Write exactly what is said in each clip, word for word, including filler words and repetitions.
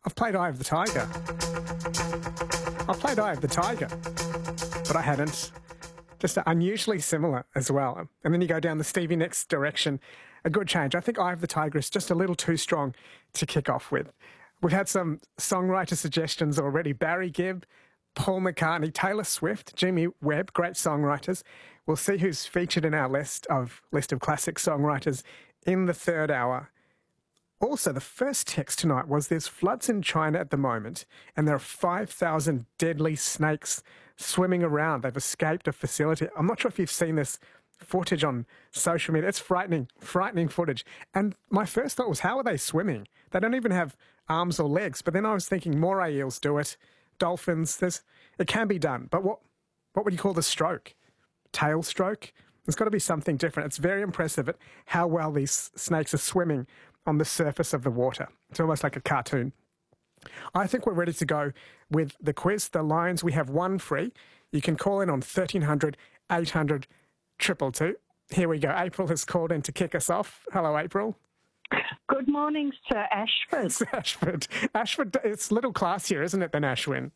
I've played Eye of the Tiger. I've played Eye of the Tiger, but I hadn't. Just unusually similar as well. And then you go down the Stevie Nicks direction. A good change. I think Eye of the Tiger is just a little too strong to kick off with. We've had some songwriter suggestions already. Barry Gibb, Paul McCartney, Taylor Swift, Jimmy Webb, great songwriters. We'll see who's featured in our list of list of classic songwriters in the third hour. Also, the first text tonight was there's floods in China at the moment and there are five thousand deadly snakes swimming around. They've escaped a facility. I'm not sure if you've seen this footage on social media. It's frightening, frightening footage. And my first thought was, how are they swimming? They don't even have arms or legs. But then I was thinking moray eels do it, dolphins. There's, it can be done. But what, what would you call the stroke? Tail stroke? There's got to be something different. It's very impressive at how well these snakes are swimming on the surface of the water. It's almost like a cartoon. I think we're ready to go with the quiz. The lines, we have one free. You can call in on thirteen hundred, eight hundred, two two two. Here we go. April has called in to kick us off. Hello, April. Good morning, Sir Ashford. It's Ashford. Ashford, it's a little classier, isn't it, than Ashwin?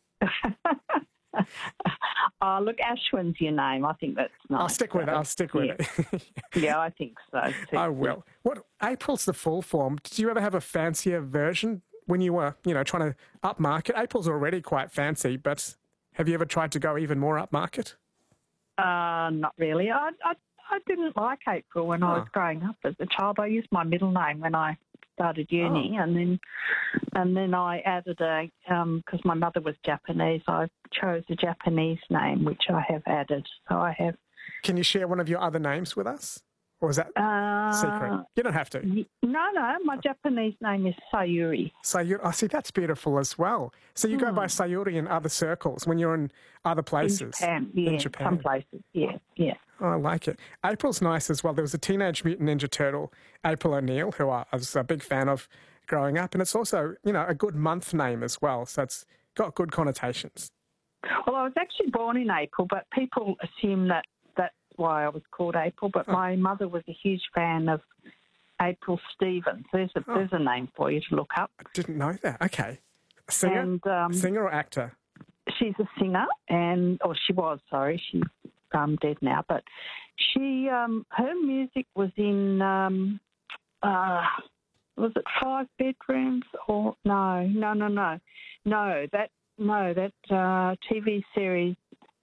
Oh, look, Ashwin's your name. I think that's nice. I'll stick with it. I'll stick with yeah. it. Yeah, I think so. Too. I will. What, April's the full form. Did you ever have a fancier version when you were, you know, trying to upmarket? April's already quite fancy, but have you ever tried to go even more upmarket? Uh, not really. I, I, I didn't like April when oh. I was growing up as a child. I used my middle name when I started uni, oh. and then and then I added a, um, because my mother was Japanese, I chose a Japanese name, which I have added. So I have... Can you share one of your other names with us? Or is that uh, secret? You don't have to. No, no, my Japanese name is Sayuri. Sayuri. I see, that's beautiful as well. So you hmm. go by Sayuri in other circles when you're in other places? In Japan, yeah. In Japan. Some places, yeah, yeah. Oh, I like it. April's nice as well. There was a Teenage Mutant Ninja Turtle, April O'Neil, who I was a big fan of growing up. And it's also, you know, a good month name as well. So it's got good connotations. Well, I was actually born in April, but people assume that that's why I was called April. But oh. my mother was a huge fan of April Stevens. There's a, oh. there's a name for you to look up. I didn't know that. Okay. A singer? And, um, singer or actor? She's a singer, and or she was, sorry. She's um, dead now. But she, um, her music was in, um, uh, was it Five Bedrooms? Or no, no, no, no. No, that... No, that uh, T V series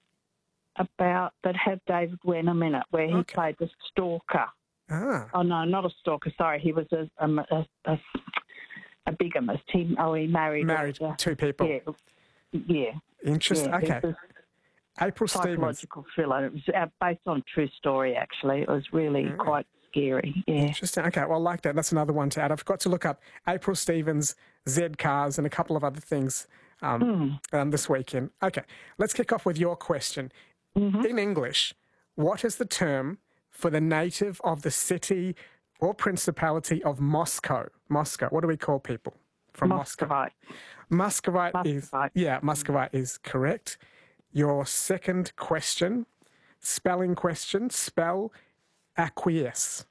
about that had David Wenham in it, where he okay. played the stalker. Ah. Oh no, not a stalker. Sorry, he was a a, a, a, a bigamist. He oh he married married a, two people. Yeah, yeah. Interesting. Yeah, okay. April Stevens. Psychological thriller. It was based on a true story. Actually, it was really mm. quite scary. Yeah. Interesting. Okay, well, I like that. That's another one to add. I've got to look up April Stevens, Z Cars, and a couple of other things. Um, mm. um, this weekend. Okay, let's kick off with your question. Mm-hmm. In English, what is the term for the native of the city or principality of Moscow? Moscow. What do we call people from Muscovite. Moscow? Muscovite, Muscovite is yeah, Muscovite is correct. Your second question, spelling question, spell acquiesce.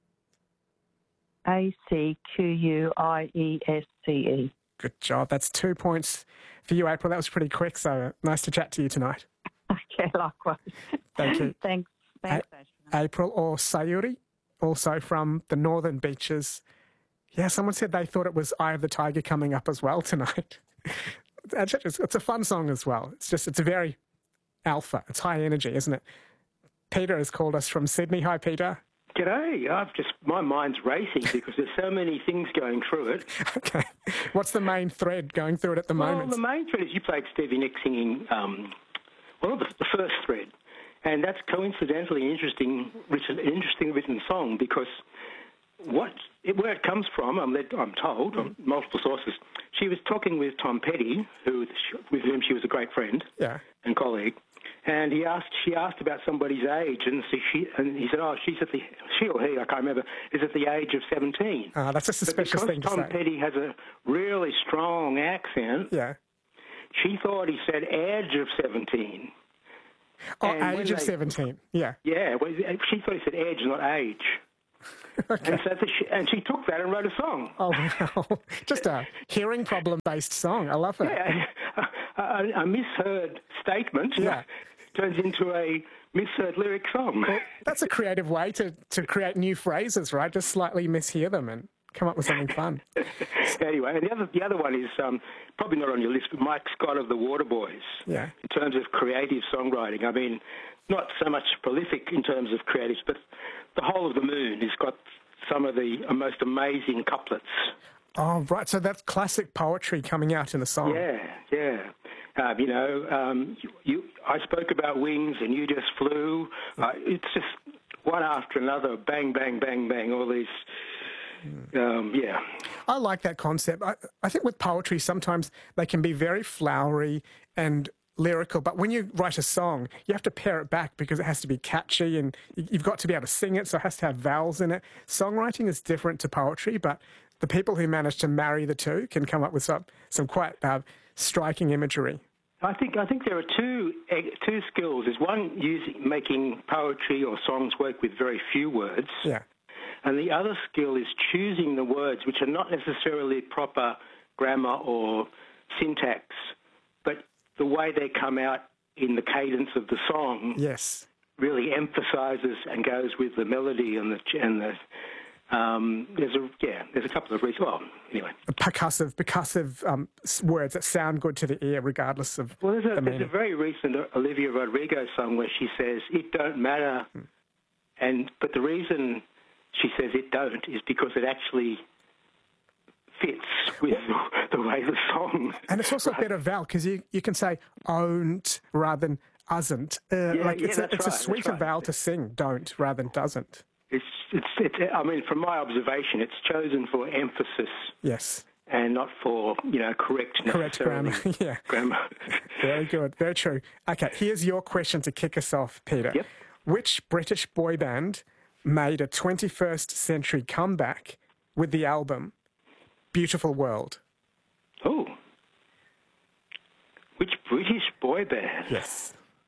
A C Q U I E S C E. Good job. That's two points for you, April. That was pretty quick, so nice to chat to you tonight. Okay, likewise. Thank you. Thanks. Thanks, A- April or Sayuri, also from the Northern Beaches. Yeah, someone said they thought it was Eye of the Tiger coming up as well tonight. It's a fun song as well. It's just, it's a very alpha. It's high energy, isn't it? Peter has called us from Sydney. Hi, Peter. G'day. I've just, my mind's racing because there's so many things going through it. Okay. What's the main thread going through it at the well, moment? Well, the main thread is you played Stevie Nicks singing, um, well, the, the first thread. And that's coincidentally an interesting, written, interesting written song because what it, where it comes from, I'm, led, I'm told, on multiple sources, she was talking with Tom Petty, who, with whom she was a great friend yeah. and colleague. And he asked, she asked about somebody's age, and so she, and he said, "Oh, she's at the, she or he, I can't remember, is at the age of seventeen." Ah, that's a suspicious thing to say. Because Tom Petty has a really strong accent. Yeah. She thought he said edge of seventeen. Oh, and age of they, seventeen. Yeah. Yeah. Well, she thought he said edge, not age. Okay. And so the, and she took that and wrote a song. Oh, wow. Just a hearing problem-based song. I love it. Yeah, a, a, a misheard statement Yeah. turns into a misheard lyric song. Well, that's a creative way to, to create new phrases, right? Just slightly mishear them and come up with something fun. Anyway, and the other the other one is um, probably not on your list, but Mike Scott of the Waterboys. Yeah. In terms of creative songwriting, I mean, not so much prolific in terms of creatives, but The Whole of the Moon has got some of the most amazing couplets. Oh, right. So that's classic poetry coming out in the song. Yeah, yeah. Um, you know, um, you, you, I spoke about wings and you just flew. Uh, it's just one after another, bang, bang, bang, bang, all these... Um, yeah. I like that concept. I, I think with poetry, sometimes they can be very flowery and lyrical, but when you write a song, you have to pare it back because it has to be catchy and you've got to be able to sing it, so it has to have vowels in it. Songwriting is different to poetry, but the people who manage to marry the two can come up with some, some quite uh, striking imagery. I think I think there are two two skills. There's one using making poetry or songs work with very few words. Yeah. And the other skill is choosing the words, which are not necessarily proper grammar or syntax, but the way they come out in the cadence of the song Yes. really emphasises and goes with the melody and the and the. Um, there's a yeah, there's a couple of reasons. Well, anyway, Percussive, percussive um, s- words that sound good to the ear, regardless of well, there's a, the there's a meaning. very recent Olivia Rodrigo song where she says it don't matter, Hmm. and but the reason she says it don't is because it actually fits with the, the way the song. And it's also a better vowel because you, you can say own't rather than usn't. Uh, Yeah, like yeah, it's a, that's it's right, a sweeter that's right. vowel to sing, don't rather than doesn't. It's, it's, it's, I mean, from my observation, it's chosen for emphasis Yes. and not for, you know, correct Correct necessarily grammar. Yeah. grammar. Very good. Very true. Okay, here's your question to kick us off, Peter. Yep. Which British boy band made a twenty-first century comeback with the album Beautiful World? Oh. Which British boy band? Yes.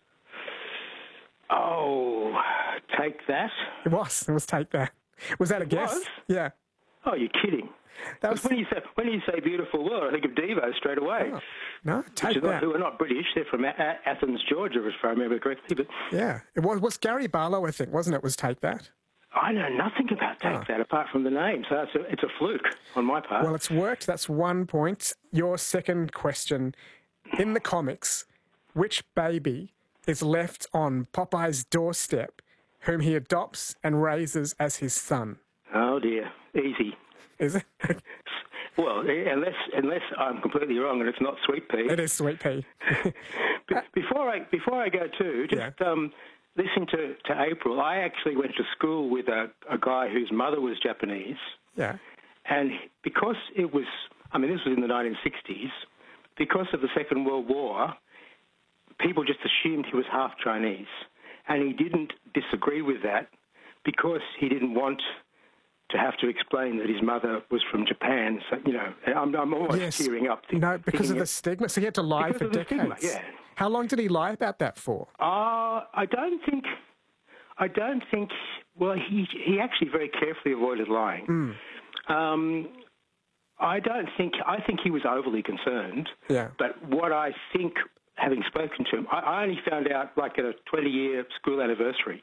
Oh, Take That? It was. It was Take That. Was that a guess? was? Yeah. Oh, you're kidding. That was, When you say when you say Beautiful World, I think of Devo straight away. oh, no, Which Take is not, That. who are not British. They're from a- A- Athens, Georgia, if I remember correctly. But Yeah. It was, was Gary Barlow, I think, wasn't it, was Take That? I know nothing about Take Oh. That apart from the name, so it's a, it's a fluke on my part. Well, it's worked. That's one point. Your second question. In the comics, which baby is left on Popeye's doorstep whom he adopts and raises as his son? Oh dear, easy. Is it? Well, unless unless I'm completely wrong and it's not Sweet Pea. It is Sweet Pea. Be- Before I before I go to just Yeah. um, listening to, to April, I actually went to school with a, a guy whose mother was Japanese, Yeah. and because it was, I mean, this was in the nineteen sixties, because of the Second World War, people just assumed he was half Chinese, and he didn't disagree with that because he didn't want to have to explain that his mother was from Japan. So, you know, I'm, I'm almost Yes. tearing up. th- No, because of thinking the it- stigma. So he had to lie Because for of the decades. stigma, yeah. How long did he lie about that for? Uh, I don't think. I don't think. Well, he he actually very carefully avoided lying. Mm. Um, I don't think. I think he was overly concerned. Yeah. But what I think, having spoken to him, I, I only found out like at a twenty-year school anniversary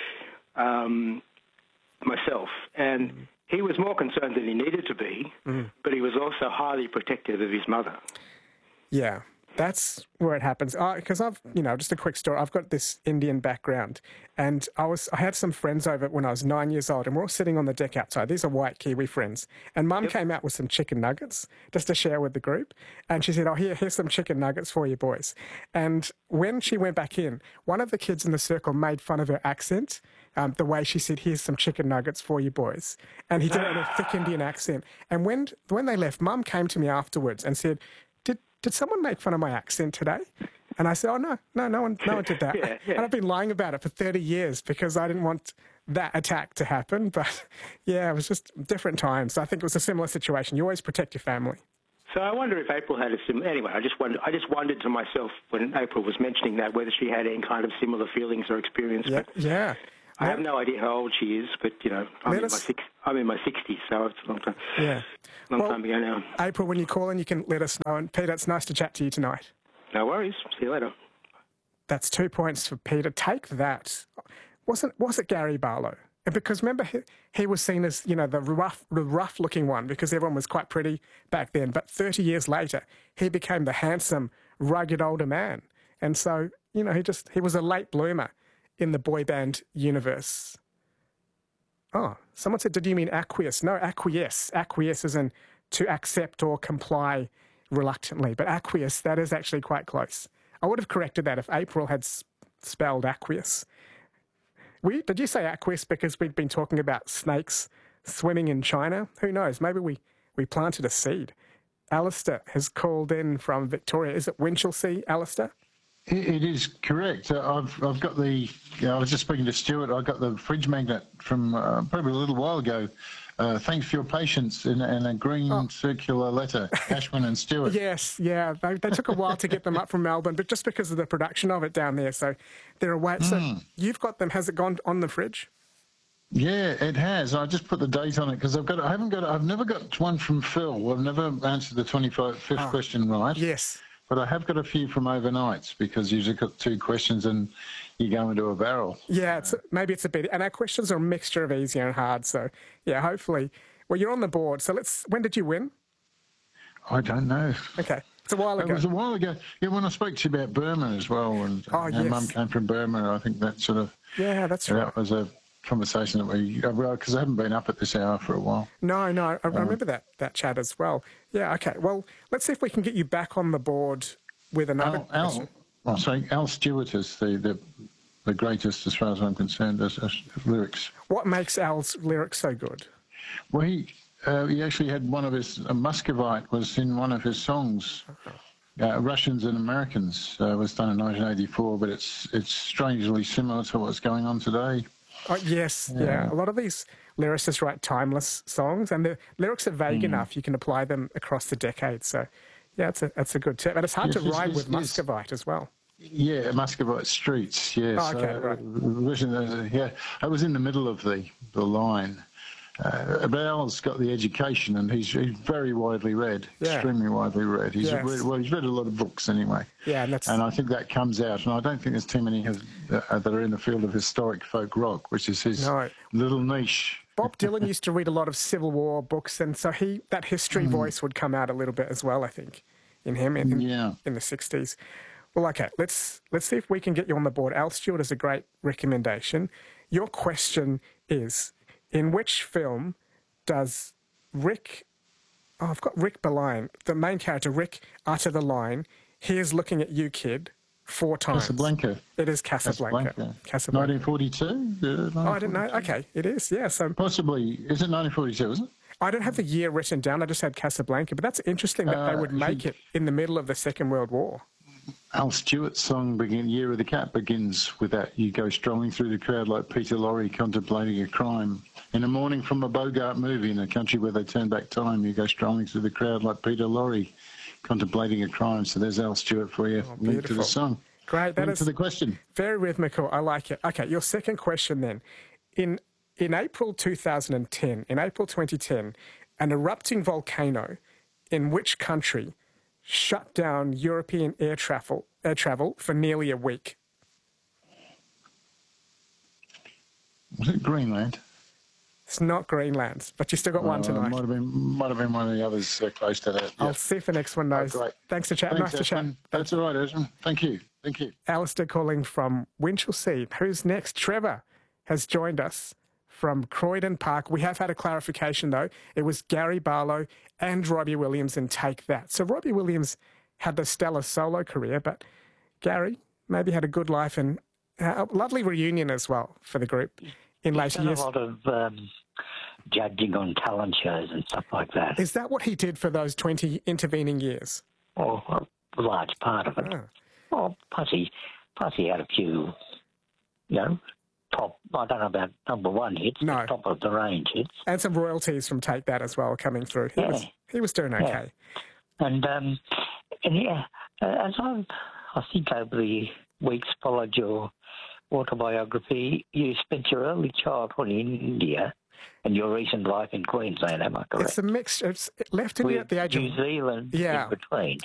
um, myself, and mm. he was more concerned than he needed to be. Mm. But he was also highly protective of his mother. Yeah. That's where it happens. Because I've, you know, just a quick story. I've got this Indian background, and I was, I had some friends over when I was nine years old, and we're all sitting on the deck outside. These are white Kiwi friends, and Mum yep. came out with some chicken nuggets just to share with the group, and she said, "Oh, here, here's some chicken nuggets for you boys." And when she went back in, one of the kids in the circle made fun of her accent, um, the way she said, "Here's some chicken nuggets for you boys," and he did it in a thick Indian accent. And when when they left, Mum came to me afterwards and said, Did someone make fun of my accent today? And I said, oh, no, no, no one, no one did that. yeah, yeah. And I've been lying about it for thirty years because I didn't want that attack to happen. But, yeah, it was just different times. I think it was a similar situation. You always protect your family. So I wonder if April had a similar... Anyway, I just wondered, I just wondered to myself when April was mentioning that whether she had any kind of similar feelings or experience. Yeah, But, yeah. I have no idea how old she is, but, you know, I'm, in my, six, I'm in my sixties, so it's a long time, yeah. long well, time ago now. April, when you call in, you can let us know. And Peter, it's nice to chat to you tonight. No worries. See you later. That's two points for Peter. Take that. Wasn't was it Gary Barlow? And because remember, he, he was seen as, you know, the rough, the rough-looking one because everyone was quite pretty back then. But thirty years later, he became the handsome, rugged older man. And so, you know, he just he was a late bloomer in the boy band universe. Oh, someone said, did you mean acquiesce? No, acquiesce. Acquiesce is in to accept or comply reluctantly. But acquiesce, that is actually quite close. I would have corrected that if April had spelled acquiesce. We, did you say acquiesce because we'd been talking about snakes swimming in China? Who knows? Maybe we, we planted a seed. Alistair has called in from Victoria. Is it Winchelsea, Alistair? It is correct. Uh, I've I've got the. You know, I was just speaking to Stuart. I got the fridge magnet from uh, probably a little while ago. Uh, thanks for your patience in, in a green oh. circular letter, Ashwin and Stuart. Yes, yeah. They, they took a while to get them up from Melbourne, but just because of the production of it down there, so they're away. Mm. So you've got them. Has it gone on the fridge? Yeah, it has. I just put the date on it because I've got. I haven't got. I've never got one from Phil. I've never answered the twenty-fifth oh. question right. Yes. But I have got a few from overnights because you've usually got two questions and you go into a barrel. Yeah, it's, maybe it's a bit. And our questions are a mixture of easy and hard. So, yeah, hopefully. Well, you're on the board. So let's. When did you win? I don't know. Okay. It's a while ago. It was a while ago. Yeah, when I spoke to you about Burma as well. And oh, yes. Mum came from Burma. I think that sort of. Yeah, that's right. That was a conversation that we. Because I haven't been up at this hour for a while. No, no. I, um, I remember that, that chat as well. Yeah, okay. Well, let's see if we can get you back on the board with another Al, question. Al, oh, sorry, Al Stewart is the, the, the greatest, as far as I'm concerned, as, as lyrics. What makes Al's lyrics so good? Well, he uh, he actually had one of his, uh, Muscovite was in one of his songs, uh, Russians and Americans, uh, was done in nineteen eighty-four, but it's it's strangely similar to what's going on today. Oh, yes, yeah. yeah. A lot of these lyricists write timeless songs, and the lyrics are vague mm. enough. You can apply them across the decades, so... Yeah, it's a, that's a good tip. And it's hard yes, to rhyme with Muscovite as well. Yeah, Muscovite streets, yes. Oh, okay, uh, right. Yeah, I was in the middle of the, the line. Uh, but Al's got the education and he's, he's very widely read, yeah. extremely widely read. He's yes. read, well, he's read a lot of books anyway. Yeah, and, that's... and I think that comes out. And I don't think there's too many have, uh, that are in the field of historic folk rock, which is his no. little niche. Bob Dylan used to read a lot of Civil War books, and so he that history mm. voice would come out a little bit as well, I think, in him in, yeah. in the sixties. Well, okay, let's let's see if we can get you on the board. Al Stewart is a great recommendation. Your question is, in which film does Rick, oh, I've got Rick Beline, the main character, Rick, utter the line, "Here's looking at you, kid," four times? Casablanca. It is Casablanca. Casablanca. Casablanca. nineteen forty-two? Yeah, oh, I didn't know. Okay, it is, yeah. So possibly. Is it nineteen forty-two, is it? I don't have the year written down. I just had Casablanca. But that's interesting that uh, they would make he, it in the middle of the Second World War. Al Stewart's song, begin, Year of the Cat, begins with that. You go strolling through the crowd like Peter Lorre contemplating a crime. In a morning from a Bogart movie in a country where they turn back time, you go strolling through the crowd like Peter Lorre contemplating a crime. So there's Al Stewart for you. Oh, link to the song. Great. That link is to the question. Very rhythmical. I like it. Okay, your second question then. In in April two thousand ten, in April twenty ten, an erupting volcano in which country shut down European air travel air travel for nearly a week? Was it Greenland? It's not Greenland, but you still got uh, one tonight. Might have been, might have been one of the others uh, close to that. Yeah. I'll see if the next one knows. Oh, great. Thanks for chatting. Thanks, nice Ashwin. to chat. That's all right, Ashwin. Thank you. Thank you. Alistair calling from Winchelsea. Who's next? Trevor has joined us from Croydon Park. We have had a clarification, though. It was Gary Barlow and Robbie Williams in Take That. So Robbie Williams had the stellar solo career, but Gary maybe had a good life and a lovely reunion as well for the group in later years. A lot of um, judging on talent shows and stuff like that. Is that what he did for those twenty intervening years? Oh, a large part of it. Oh. Well, plus he, plus he had a few, you know, top, I don't know about number one hits, no. but top of the range hits. And some royalties from Take That as well coming through. He, yeah. was, he was doing okay. Yeah. And, um, and yeah, as I, I think over the weeks followed your autobiography, you spent your early childhood in India and your recent life in Queensland, am I correct? It's a mix. It's left India With at the age New of Zealand yeah. in between.